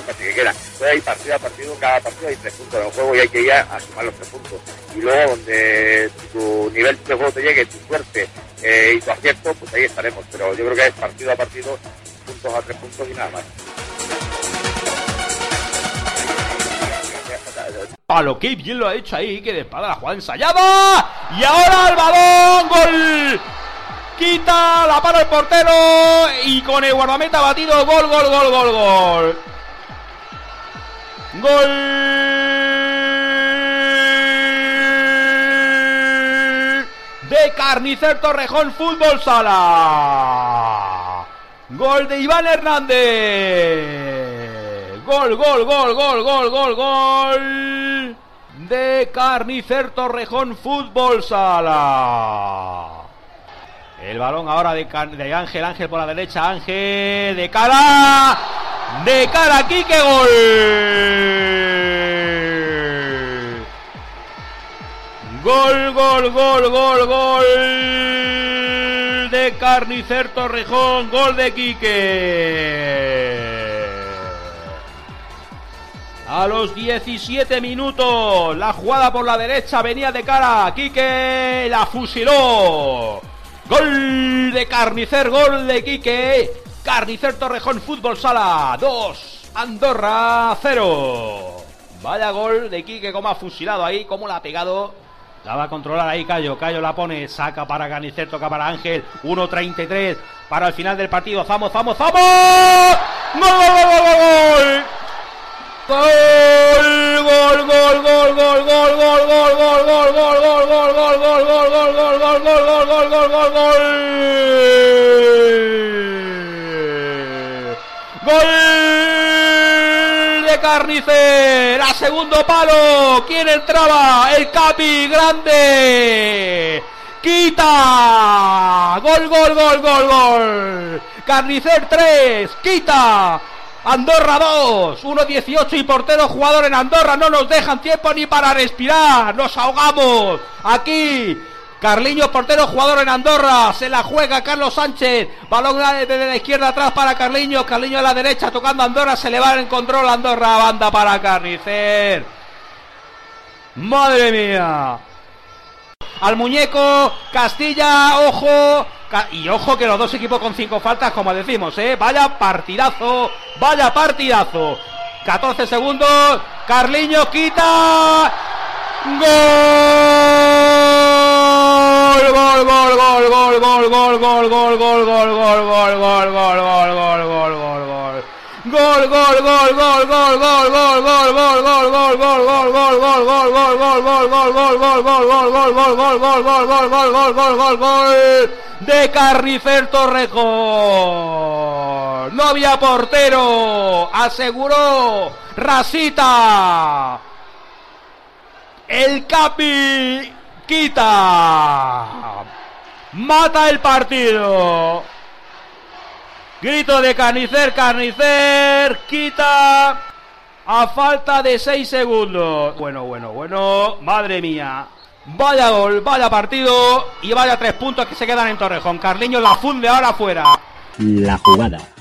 casi que quieran. Entonces hay partido a partido, cada partido hay 3 puntos en el juego y hay que ir a sumar los 3 puntos. Y luego donde tu nivel de juego te llegue, tu suerte y tu acierto, pues ahí estaremos. Pero yo creo que es partido a partido, puntos a 3 puntos y nada más. Palo, qué bien lo ha hecho ahí, que de espada la jugada ensayada. Y ahora el balón, gol. Quita, la para el portero y con el guardameta batido, gol. Gol de Carnicer Torrejón Fútbol Sala. Gol de Iván Hernández. Gol de Carnicer Torrejón Fútbol Sala. El balón ahora de Ángel por la derecha, Ángel de cara, Quique, gol de Carnicer Torrejón, gol de Quique. A los 17 minutos, la jugada por la derecha venía de cara, Quique la fusiló. Gol de Carnicer, gol de Quique. Carnicer Torrejón Fútbol Sala 2, Andorra 0. Vaya gol de Quique, como ha fusilado ahí, como la ha pegado. La va a controlar ahí Cayo la pone, saca para Carnicer, toca para Ángel. 1:33 para el final del partido. ¡Vamos! ¡Gol! Gol de Carnicer a segundo palo. ¿Quién entraba? El Capi, grande. Quita. Gol. Carnicer 3, Quita. Andorra 2, 1:18 y portero jugador en Andorra. No nos dejan tiempo ni para respirar. Nos ahogamos aquí. Carliños, portero jugador en Andorra. Se la juega Carlos Sánchez. Balón desde la izquierda atrás para Carliños. Carliños a la derecha tocando Andorra. Se le va en control Andorra. Banda para Carnicer. Madre mía. Al muñeco. Castilla. Ojo. Y ojo que los dos equipos con 5 faltas, como decimos, vaya partidazo. 14 segundos. Carliños quita. De Carnicer Torrejón. No había portero, aseguró Rasita. El Capi quita. Mata el partido. Grito de Carnicer, quita a falta de 6 segundos. Bueno, madre mía. Vaya gol, vaya partido y vaya 3 puntos que se quedan en Torrejón. Carliños la funde ahora fuera. La jugada.